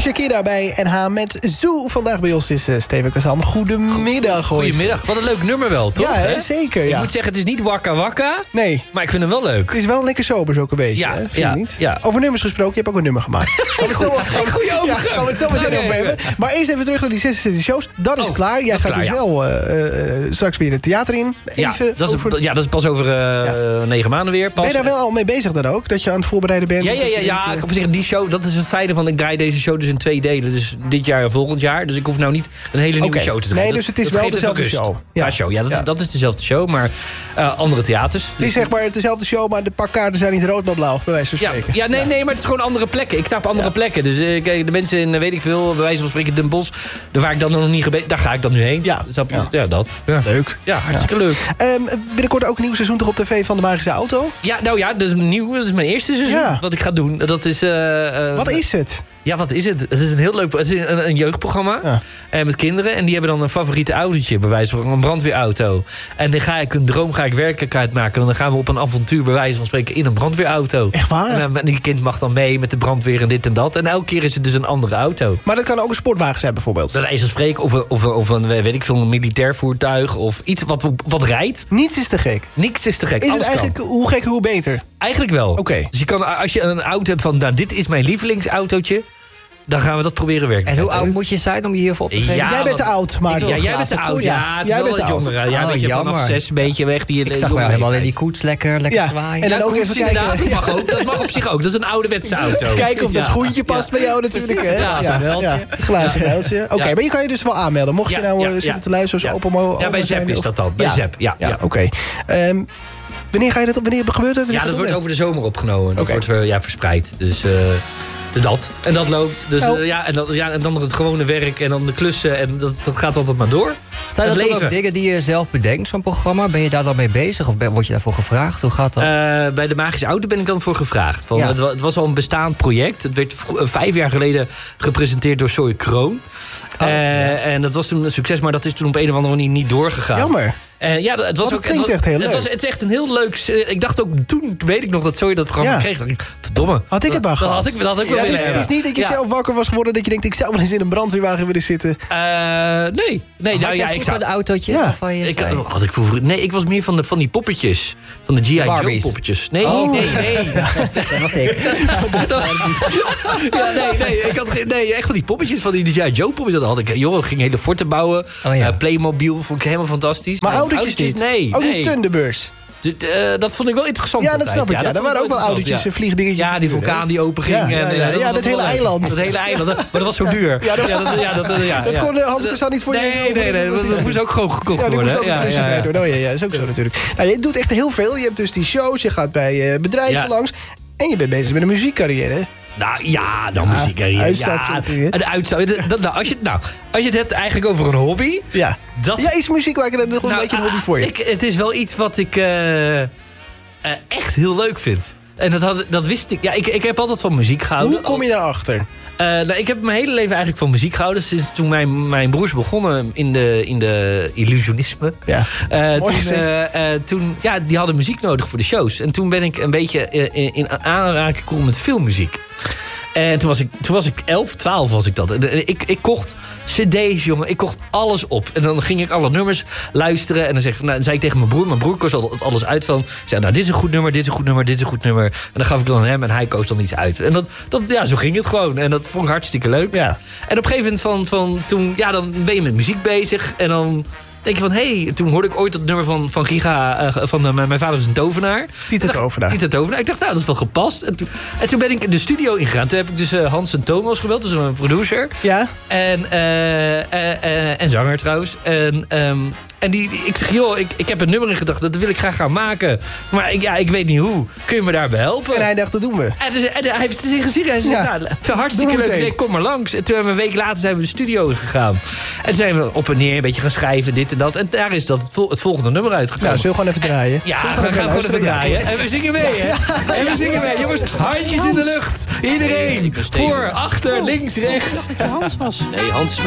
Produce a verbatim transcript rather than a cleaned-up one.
Shakira bij N H met Zoo. Vandaag bij ons is uh, Steven Kazan. Goedemiddag. Goedemiddag. Wat een leuk nummer wel, toch? Ja, hè? Zeker. Ja. Ik moet zeggen, het is niet Wakka Wakka. Nee. Maar ik vind hem wel leuk. Het is wel lekker sobers ook een beetje. Ja, hè? Vind ja, je niet? ja. Over nummers gesproken, je hebt ook een nummer gemaakt. Gaan we het zo, gaan, Goeie ja, overgang. gaan we het zo meteen Okay, over hebben. Maar eerst even terug naar die zesenzestig shows. Dat is Oh, klaar. Jij dat is gaat klaar, dus ja. wel uh, uh, straks weer het theater in. Even Ja, dat is, over... ja, dat is pas over uh, ja. negen maanden weer. Pas. Ben je daar wel al mee bezig dan ook? Dat je aan het voorbereiden bent? Ja, ja, ja, ja, ik kan zeggen, die show, dat is het fijne van, ik draai deze show dus in twee delen. Dus dit jaar en volgend jaar. Dus ik hoef nou niet een hele nieuwe okay. show te draaien. Nee, dus het is dat, wel dat dezelfde rust. show. Ja, show. Ja, dat, ja, dat is dezelfde show, maar uh, andere theaters. Het is zeg maar dezelfde show, maar de pakkaarten zijn niet rood maar blauw, bij wijze van Ja, spreken. ja, nee, ja. nee, maar het is gewoon andere plekken. Ik sta op andere ja. plekken. Dus uh, kijk, de mensen in, weet ik veel, bij wijze van spreken Den Bosch, daar waar ik dan nog niet geweest, daar ga ik dan nu heen. Ja, Snap je? ja. ja dat. Ja. Leuk. Ja, hartstikke ja. leuk. Um, binnenkort ook een nieuw seizoen toch op tv van de Magische Auto? Ja, nou ja, dat is een nieuw, dat is mijn eerste seizoen ja. wat ik ga doen. Dat is... Uh, uh, wat is het? Ja, wat is het? Het is een heel leuk... Het is een, een jeugdprogramma ja. uh, met kinderen. En die hebben dan een favoriete autootje, bij wijze van een brandweerauto. En dan ga ik een droom ga ik werkelijkheid maken. En dan gaan we op een avontuur, bij wijze van spreken, in een brandweerauto. Echt waar? En, dan, en die kind mag dan mee met de brandweer en dit en dat. En elke keer is het dus een andere auto. Maar dat kan ook een sportwagen zijn bijvoorbeeld? Bij wijze van spreken, of een, of, een, of een, weet ik veel, een militair voertuig. Of iets wat, wat rijdt. Niets is te gek? Niks is te gek. Is Alles het eigenlijk kan. Hoe gekker, hoe beter? Eigenlijk wel. Oké. Okay. Dus je kan, als je een auto hebt van, nou, dit is mijn lievelingsautootje, dan gaan we dat proberen werken. En hoe oud moet je zijn om je hiervoor op te geven? Ja, jij bent te oud, maar ja, jij bent te oud. Ja, ja het jij is wel bent wat jongeren. Jij oh, bent je vanaf zes een beetje weg. Die, ik zag wel helemaal in die koets lekker, lekker ja. zwaaien. En dan ja, ook koets, even kijken. Dat mag, ook, dat mag op zich ook. Dat is een ouderwetse auto. Kijken of dat ja. schoentje past ja. bij jou natuurlijk. Precies, hè? het glazen muiltje. Ja, ja. Glazen muiltje. Oké, okay, ja. maar je kan je dus wel aanmelden. Mocht ja, je nou uh, ja, zitten ja. te luisteren zoals ja. opa Mo. Ja, bij Zep is dat dan. Bij ja. Zep, ja. ja, ja. oké. Okay. Um, wanneer ga je dat op? Wanneer gebeurt het? Ja, dat wordt over de zomer opgenomen. Dat okay. wordt ja, verspreid. Dus... Uh, dat. En dat loopt. Dus, oh. uh, ja, en, dat, ja, en dan het gewone werk en dan de klussen. En dat, dat gaat altijd maar door. Zijn dat dan ook dingen die je zelf bedenkt, zo'n programma? Ben je daar dan mee bezig? Of ben, word je daarvoor gevraagd? Hoe gaat dat? Uh, bij de Magische Auto ben ik dan voor gevraagd. Van, ja. het, het was al een bestaand project. Het werd v- vijf jaar geleden gepresenteerd door Soy Kroon. Oh, uh, ja. En dat was toen een succes, maar dat is toen op een of andere manier niet doorgegaan. Jammer. Uh, ja, het was ook, ook, klinkt het was, echt heel leuk. Het, was, het is echt een heel leuk... Uh, ik dacht ook, toen weet ik nog dat Soy dat programma ja. kreeg. Dat ik, verdomme. Had ik het maar gehad. Dat had ik, dat had ik wel ja, willen het, is, het is niet dat je ja. zelf wakker was geworden... dat je denkt, ik zou wel eens in een brandweerwagen willen zitten. Uh, nee. nee nou, ja, ik zou een autootje ja. waarvan je ik, zei... had ik vroeger, nee, ik was meer van, de, van die poppetjes. Van de G I. Joe poppetjes. Nee, oh. nee, nee. Ja, dat was ik. ja, nee, nee, ik had geen, nee, echt van die poppetjes, van die G I. Joe poppetjes. Dat had ik, joh, ik ging hele forten bouwen. Oh, ja. uh, Playmobil vond ik helemaal fantastisch. Maar nou, autootjes niet? Nee. Ook nee. niet Thunderbirds? Uh, dat vond ik wel interessant. Ja, dat snap ik. Ja, ja, daar waren ook wel autootjes, ja. vliegdingetjes. Ja, die vulkaan die open ging. Ja, ja, ja, en, ja, dat, ja dat, dat hele eiland. Dat hele eiland, maar dat was zo duur. Ja, dat, ja, dat, ja, dat, ja, dat ja. kon Hans Persoon niet voor nee, je... Nee, nee, nee, dat, dat moest ook gewoon gekocht ja, die worden. Moest ook ja, ja, ja, ja. ja. Oh, ja, ja, is ook zo natuurlijk. Nou, je doet echt heel veel. Je hebt dus die shows, je gaat bij uh, bedrijven ja. langs. En je bent bezig met een muziekcarrière. Nou ja, dan ja, muziekcarrière. Uitstapje. Ja, een uitstapje. Nou, als je, nou, als je het hebt eigenlijk over een hobby. Ja, dat, ja is muziek maken dat nog nou, een beetje een hobby voor je? Ik, het is wel iets wat ik uh, uh, echt heel leuk vind. En dat, had, dat wist ik. Ja, ik, ik heb altijd van muziek gehouden. Hoe kom je daarachter? Uh, nou, ik heb mijn hele leven eigenlijk van muziek gehouden. Sinds toen mijn, mijn broers begonnen in de, in de illusionisme. Ja. Uh, toen, uh, uh, toen, ja, die hadden muziek nodig voor de shows. En toen ben ik een beetje uh, in, in aanraking gekomen met filmmuziek. En toen was ik, toen was ik elf, twaalf was ik dat. En ik, ik kocht cd's, jongen. Ik kocht alles op. En dan ging ik alle nummers luisteren. En dan, zeg, nou, dan zei ik tegen mijn broer. Mijn broer koos altijd alles uit van... Ik zei, nou, dit is een goed nummer, dit is een goed nummer, dit is een goed nummer. En dan gaf ik dan aan hem en hij koos dan iets uit. En dat, dat, ja, zo ging het gewoon. En dat vond ik hartstikke leuk. Ja. En op een gegeven moment van, van toen... Ja, dan ben je met muziek bezig. En dan... denk je van, hé, hey, toen hoorde ik ooit dat nummer van, van Giga... Uh, van uh, Mijn Vader is een Tovenaar. Tita Tovenaar. Tita Tovenaar. Ik dacht, nou, dat is wel gepast. En toen, en toen ben ik de studio ingegaan. Toen heb ik dus uh, Hans en Thomas gebeld, dus een producer. Ja. En, uh, uh, uh, en zanger trouwens. En, um, en die, die, ik zeg, joh, ik, ik heb een nummer in gedachten. Dat wil ik graag gaan maken. Maar ik, ja, ik weet niet hoe. Kun je me daarbij helpen? En hij dacht, dat doen we. En, dus, en hij heeft het zich gezien. Hij zei, ja. nou, hartstikke leuk idee, kom maar langs. En toen hebben we een week later zijn we de studio ingegaan. En toen zijn we op en neer een beetje gaan schrijven, dit en dat. En daar is dat het, vol, het volgende nummer uitgekomen. Nou, zullen we gewoon even draaien? Ja, we gaan, gaan gewoon even draaien. En we zingen mee, hè? Ja, ja, en we zingen mee. Jongens, handjes in de lucht. Iedereen. Voor, achter, links, rechts. Hans was. Nee, Hans